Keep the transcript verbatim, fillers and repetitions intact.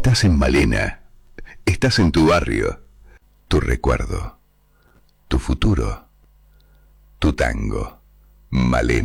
Estás en Malena. Estás en tu barrio. Tu recuerdo. Tu futuro. Tu tango. Malena.